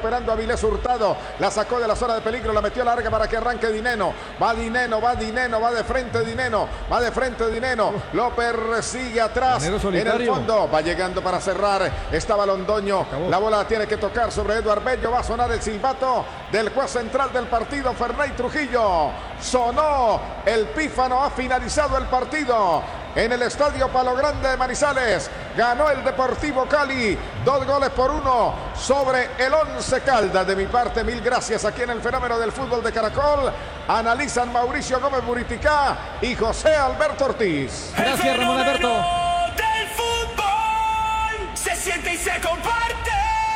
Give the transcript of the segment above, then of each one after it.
recuperando a Avilés Hurtado. La sacó de la zona de peligro, la metió larga para que arranque Dineno. Va Dineno, va de frente Dineno. Va de frente Dineno. Lo persigue atrás. En el fondo. Va llegando para cerrar. Estaba Londoño. La bola la tiene que tocar sobre Eduard Bello. Va a sonar el silbato del juez central del partido, Ferney Trujillo. Sonó el pífano. Ha finalizado el partido en el Estadio Palo Grande de Manizales. Ganó el Deportivo Cali 2-1 sobre el Once Caldas. De mi parte, mil gracias aquí en el Fenómeno del Fútbol de Caracol. Analizan Mauricio Gómez Buriticá y José Alberto Ortiz. Gracias, Ramón Alberto. Del fútbol se siente y se comparte.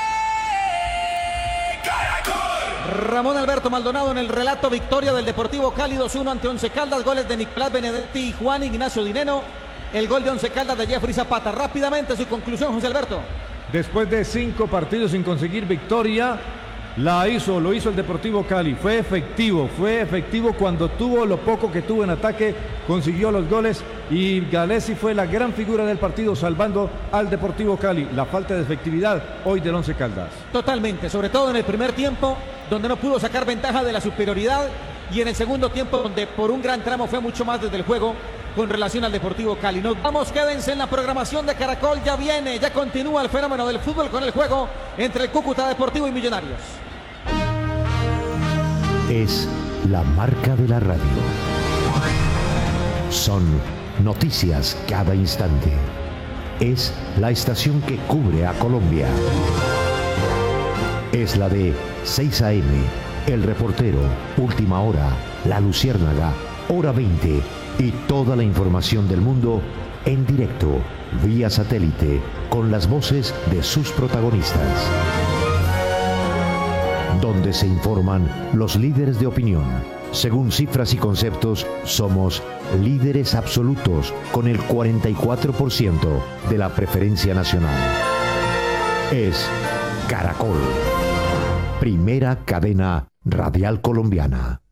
Caracol. Ramón Alberto Maldonado en el relato. Victoria del Deportivo Cali 2-1 ante Once Caldas. Goles de Nicolás Benedetti y Juan Ignacio Dineno. El gol de Once Caldas de Jeffrey Zapata. Rápidamente su conclusión, José Alberto. Después de 5 partidos sin conseguir victoria, lo hizo el Deportivo Cali. Fue efectivo cuando tuvo lo poco que tuvo en ataque, consiguió los goles y Galesi fue la gran figura del partido salvando al Deportivo Cali. La falta de efectividad hoy del Once Caldas. Totalmente, sobre todo en el primer tiempo, donde no pudo sacar ventaja de la superioridad, y en el segundo tiempo, donde por un gran tramo fue mucho más desde el juego con relación al Deportivo Cali. Nos vamos, quédense en la programación de Caracol. Ya continúa el Fenómeno del Fútbol con el juego entre el Cúcuta Deportivo y Millonarios. Es la marca de la radio. Son noticias cada instante. Es la estación que cubre a Colombia. Es la de 6 AM, El Reportero, Última Hora, La Luciérnaga, Hora 20 y toda la información del mundo en directo, vía satélite, con las voces de sus protagonistas. Donde se informan los líderes de opinión. Según cifras y conceptos, somos líderes absolutos con el 44% de la preferencia nacional. Es Caracol, primera cadena radial colombiana.